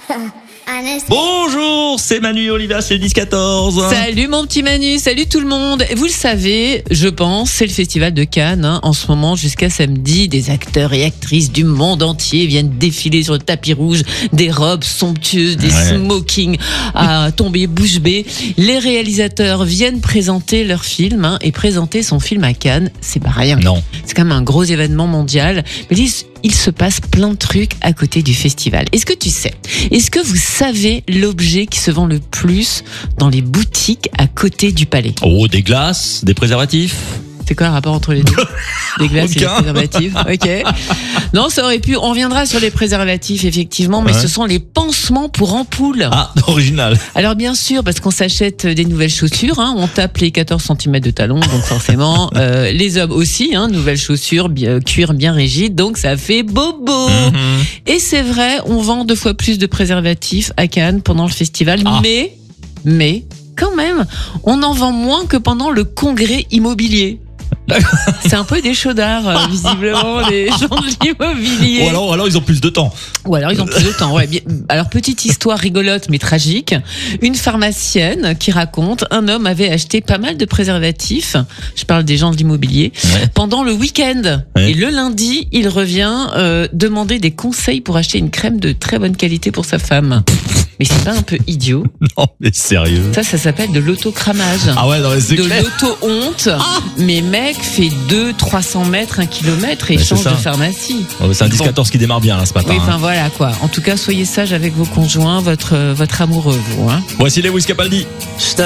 Bonjour, c'est Manu et Olivia, c'est le 10-14. Salut mon petit Manu, salut tout le monde. Vous le savez, je pense, c'est le festival de Cannes. En ce moment, jusqu'à samedi, des acteurs et actrices du monde entier viennent défiler sur le tapis rouge, des robes somptueuses, des smokings à tomber bouche bée. Les réalisateurs viennent présenter leur film et présenter son film à Cannes, c'est pas rien. Non. C'est quand même un gros événement mondial. Mais il se passe plein de trucs à côté du festival. Est-ce que vous savez l'objet qui se vend le plus dans les boutiques à côté du palais? Oh, des glaces, des préservatifs. C'est quoi le rapport entre les deux? Des glaces et des préservatifs. Ok. Non, ça aurait pu. On reviendra sur les préservatifs, effectivement, mais ce sont les pansements pour ampoules. Ah, original. Alors bien sûr, parce qu'on s'achète des nouvelles chaussures, on tape les 14 cm de talons, donc forcément, les hommes aussi, nouvelles chaussures, cuir bien rigide, donc ça fait bobo. Et c'est vrai, on vend 2 fois plus de préservatifs à Cannes pendant le festival, mais quand même, on en vend moins que pendant le congrès immobilier. C'est un peu des chaudards, visiblement, les gens de l'immobilier. Ou alors ils ont plus de temps. Ouais. Alors, petite histoire rigolote mais tragique. Une pharmacienne qui raconte, un homme avait acheté pas mal de préservatifs, je parle des gens de l'immobilier, pendant le week-end. Et le lundi, il revient demander des conseils pour acheter une crème de très bonne qualité pour sa femme. Mais c'est pas un peu idiot? Non, mais sérieux. Ça s'appelle de l'autocramage. Ah ouais, non, mais c'est clair. De l'auto-honte. Mais mec fait 200-300 mètres, 1 kilomètre et change de pharmacie. Oh, c'est un 10-14 qui démarre bien là, ce matin. Oui, enfin voilà quoi. En tout cas, soyez sages avec vos conjoints, votre amoureux, vous. Voici Lewis Capaldi.